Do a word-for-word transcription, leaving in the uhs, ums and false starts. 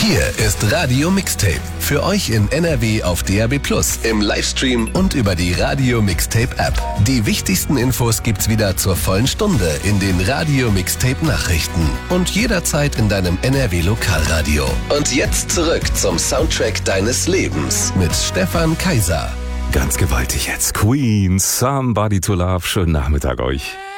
Hier ist Radio Mixtape. Für euch in N R W auf D A B plus, im Livestream und über die Radio Mixtape App. Die wichtigsten Infos gibt's wieder zur vollen Stunde in den Radio Mixtape Nachrichten und jederzeit in deinem N R W Lokalradio. Und jetzt zurück zum Soundtrack deines Lebens mit Stefan Kaiser. Ganz gewaltig jetzt. Queen, Somebody to Love. Schönen Nachmittag euch.